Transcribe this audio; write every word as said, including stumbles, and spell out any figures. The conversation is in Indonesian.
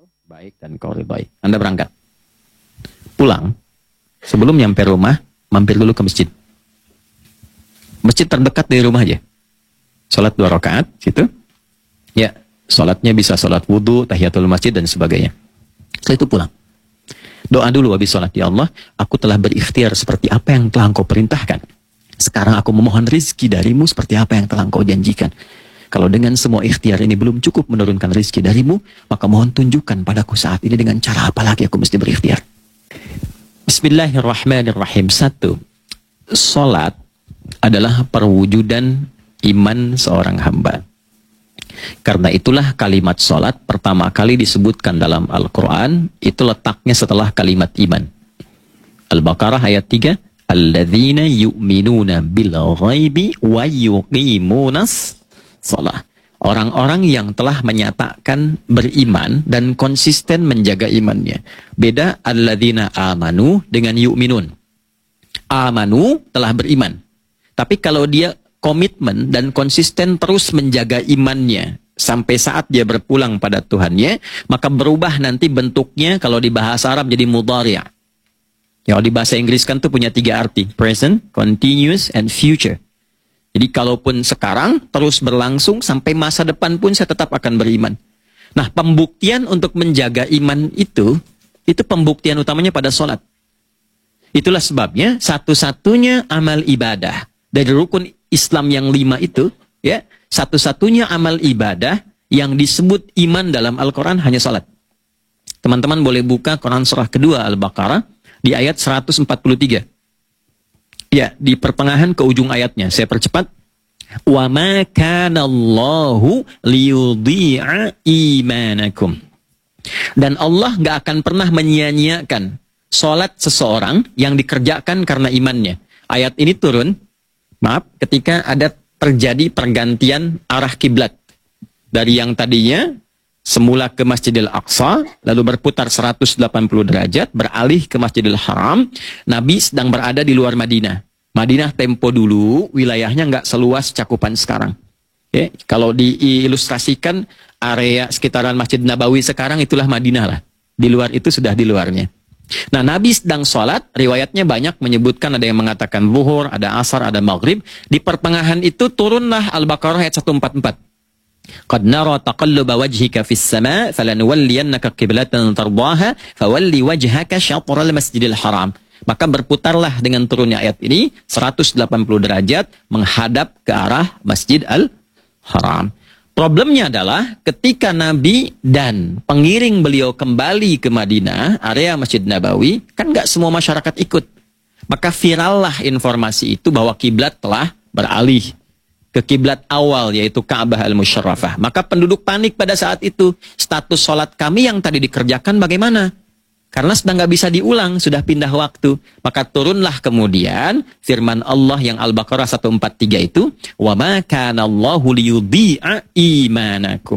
baik dan kau ridhoi. Anda berangkat. Pulang, sebelum nyampe rumah, mampir dulu ke masjid. Masjid terdekat dari rumah aja. Sholat dua rakaat, situ. Ya, sholatnya bisa sholat wudhu, tahiyatul masjid, dan sebagainya. Setelah itu pulang. Doa dulu habis sholat. Ya Allah, aku telah berikhtiar seperti apa yang telah engkau perintahkan. Sekarang aku memohon rizki darimu seperti apa yang telah engkau janjikan. Kalau dengan semua ikhtiar ini belum cukup menurunkan rizki darimu, maka mohon tunjukkan padaku saat ini dengan cara apa lagi aku mesti berikhtiar. Bismillahirrahmanirrahim. Satu, sholat adalah perwujudan iman seorang hamba. Karena itulah kalimat sholat pertama kali disebutkan dalam Al-Quran, itu letaknya setelah kalimat iman. Al-Baqarah ayat tiga, Alladzina yu'minuna bil ghaibi wa yuqimunas sholat. Orang-orang yang telah menyatakan beriman dan konsisten menjaga imannya. Beda alladzina amanu dengan yu'minun. Amanu telah beriman. Tapi kalau dia komitmen dan konsisten terus menjaga imannya sampai saat dia berpulang pada Tuhannya, maka berubah nanti bentuknya kalau di bahasa Arab jadi mudhari'. Kalau di bahasa Inggris kan tuh punya tiga arti. Present, continuous, and future. Jadi kalaupun sekarang terus berlangsung sampai masa depan pun saya tetap akan beriman. Nah, pembuktian untuk menjaga iman itu, itu pembuktian utamanya pada sholat. Itulah sebabnya satu-satunya amal ibadah dari rukun Islam yang lima itu, ya, satu-satunya amal ibadah yang disebut iman dalam Al-Quran hanya sholat. Teman-teman boleh buka Quran surah kedua Al-Baqarah di ayat seratus empat puluh tiga. Ya, di pertengahan ke ujung ayatnya. Saya percepat. Wa ma kana Allahu liyudhi'a imanakum. Dan Allah nggak akan pernah menyia-nyiakan sholat seseorang yang dikerjakan karena imannya. Ayat ini turun, maaf, ketika ada terjadi pergantian arah kiblat. Dari yang tadinya semula ke Masjidil Aqsa, lalu berputar seratus delapan puluh derajat, beralih ke Masjidil Haram. Nabi sedang berada di luar Madinah. Madinah tempo dulu, wilayahnya nggak seluas cakupan sekarang. Oke, kalau diilustrasikan, area sekitaran Masjid Nabawi sekarang itulah Madinah lah. Di luar itu sudah di luarnya. Nah, Nabi sedang sholat, riwayatnya banyak menyebutkan, ada yang mengatakan zuhur, ada asar, ada maghrib. Di pertengahan itu turunlah Al-Baqarah ayat seratus empat puluh empat. Qad nara taqalluba wajhika fis sama' falanuwalliyannaka qiblatan tardaha fawalli wajhaka syatral masjidil haram. Maka berputarlah dengan turunnya ayat ini seratus delapan puluh derajat menghadap ke arah Masjid Al-Haram. Problemnya adalah ketika Nabi dan pengiring beliau kembali ke Madinah, area Masjid Nabawi, kan nggak semua masyarakat ikut. Maka virallah informasi itu bahwa kiblat telah beralih ke kiblat awal, yaitu Ka'bah Al-Musyarrafah. Maka penduduk panik pada saat itu. Status sholat kami yang tadi dikerjakan bagaimana? Karena sedang nggak bisa diulang, sudah pindah waktu. Maka turunlah kemudian firman Allah yang Al-Baqarah seratus empat puluh tiga itu, wa ma kana Allahu liyudhi'a imanakum.